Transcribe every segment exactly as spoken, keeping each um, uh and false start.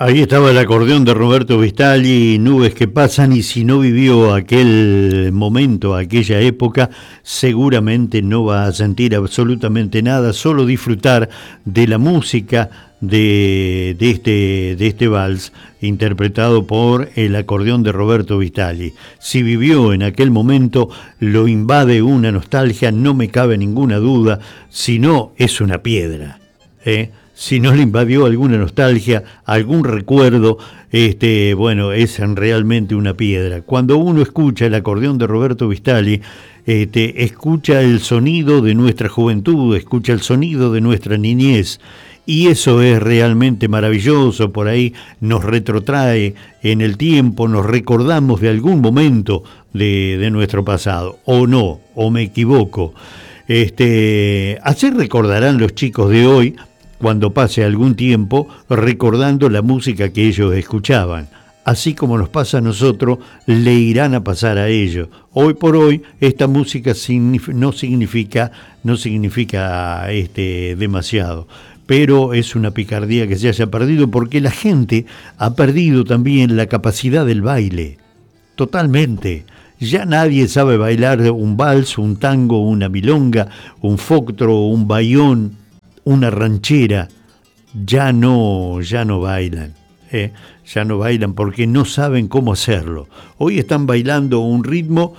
Ahí estaba el acordeón de Roberto Vistagli, Nubes que pasan, y si no vivió aquel momento, aquella época, seguramente no va a sentir absolutamente nada, solo disfrutar de la música de, de, este, de este vals interpretado por el acordeón de Roberto Vistagli. Si vivió en aquel momento, lo invade una nostalgia, no me cabe ninguna duda, si no es una piedra, ¿eh? Si no le invadió alguna nostalgia, algún recuerdo, este, bueno, es realmente una piedra. Cuando uno escucha el acordeón de Roberto Vistagli, este, escucha el sonido de nuestra juventud, escucha el sonido de nuestra niñez, y eso es realmente maravilloso. Por ahí nos retrotrae en el tiempo, nos recordamos de algún momento de, de nuestro pasado, o no, o me equivoco. Este, así recordarán los chicos de hoy, cuando pase algún tiempo, recordando la música que ellos escuchaban. Así como nos pasa a nosotros, le irán a pasar a ellos. Hoy por hoy, esta música signif- no significa, no significa este, demasiado. Pero es una picardía que se haya perdido, porque la gente ha perdido también la capacidad del baile. Totalmente. Ya nadie sabe bailar un vals, un tango, una milonga, un foctro, un bayón, una ranchera. Ya no, ya no bailan, ¿eh? ya no bailan porque no saben cómo hacerlo. Hoy están bailando un ritmo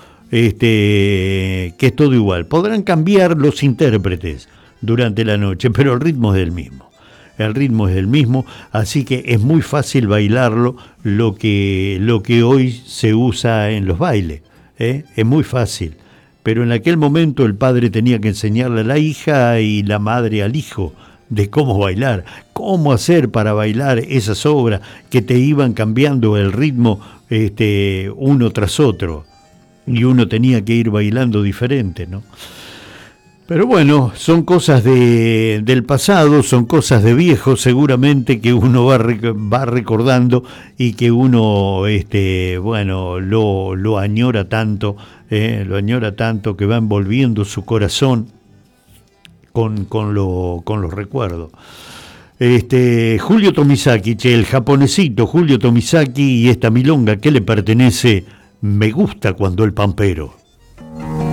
este, que es todo igual. Podrán cambiar los intérpretes durante la noche, pero el ritmo es el mismo. El ritmo es el mismo, así que es muy fácil bailarlo, lo que, lo que hoy se usa en los bailes, ¿eh? Es muy fácil. Pero en aquel momento el padre tenía que enseñarle a la hija y la madre al hijo de cómo bailar, cómo hacer para bailar esas obras que te iban cambiando el ritmo este, uno tras otro, y uno tenía que ir bailando diferente, ¿no? Pero bueno, son cosas de, del pasado, son cosas de viejo, seguramente que uno va, va recordando y que uno, este, bueno, lo, lo añora tanto, eh, lo añora tanto que va envolviendo su corazón con, con, lo, con los recuerdos. Este, Julio Tomisaki, che, el japonesito Julio Tomisaki, y esta milonga que le pertenece, Me gusta cuando el pampero.